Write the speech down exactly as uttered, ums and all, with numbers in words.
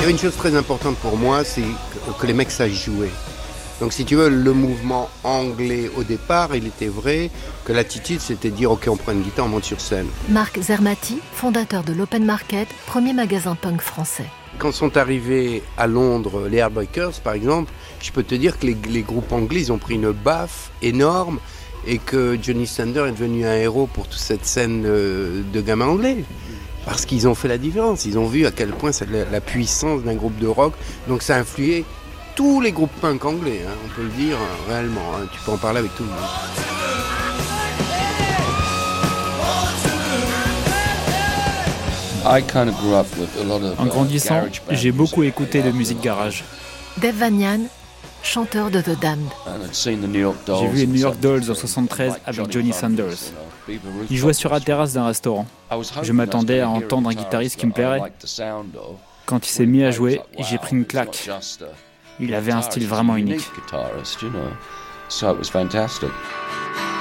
y avait une chose très importante pour moi, c'est que, que les mecs sachent jouer. Donc si tu veux, le mouvement anglais au départ, il était vrai que l'attitude c'était de dire ok, on prend une guitare, on monte sur scène. Marc Zermati, fondateur de l'Open Market, premier magasin punk français. Quand sont arrivés à Londres les Heartbreakers par exemple, je peux te dire que les, les groupes anglais ils ont pris une baffe énorme et que Johnny Thunder est devenu un héros pour toute cette scène de gamins anglais. Parce qu'ils ont fait la différence, ils ont vu à quel point c'est la, la puissance d'un groupe de rock, donc ça a influé tous les groupes punk anglais, hein, on peut le dire réellement, hein, tu peux en parler avec tout le monde. En grandissant, j'ai beaucoup écouté de musique garage. Dave Vanian, chanteur de The Damned. J'ai vu les New York Dolls en soixante-treize avec Johnny Thunders. Il jouait sur la terrasse d'un restaurant. Je m'attendais à entendre un guitariste qui me plairait. Quand il s'est mis à jouer, j'ai pris une claque. Il avait un style vraiment unique.